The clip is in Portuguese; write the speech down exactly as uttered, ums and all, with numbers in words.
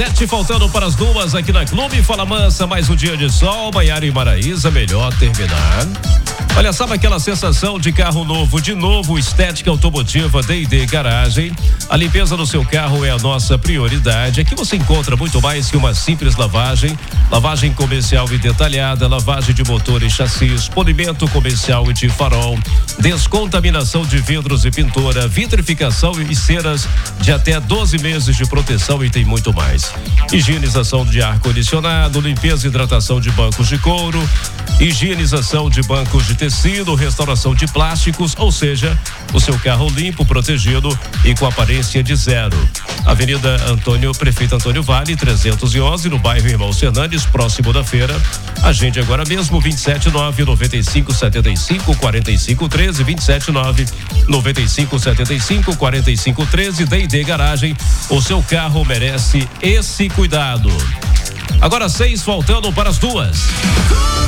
Sete faltando para as duas aqui na Clube Fala Mansa, mais um dia de sol, Maiara e Maraísa, melhor terminar. Olha, sabe aquela sensação de carro novo, de novo, estética automotiva D e D Garagem. A limpeza do seu carro é a nossa prioridade. Aqui você encontra muito mais que uma simples lavagem, lavagem comercial e detalhada, lavagem de motor e chassis, polimento comercial e de farol, descontaminação de vidros e pintura, vitrificação e ceras de até doze meses de proteção e tem muito mais. Higienização de ar-condicionado, limpeza e hidratação de bancos de couro, higienização de bancos de tecido, restauração de plásticos, ou seja, o seu carro limpo, protegido e com aparência de zero. Avenida Antônio, Prefeito Antônio Vale, trezentos e onze, no bairro Irmãos Fernandes, próximo da feira. Agende agora mesmo, vinte e sete nove, noventa e cinco, setenta e cinco, quarenta e cinco, treze, vinte e sete nove, noventa e cinco, setenta e cinco, quarenta e cinco, treze, D e D Garagem. O seu carro merece esse cuidado. Agora seis faltando para as duas.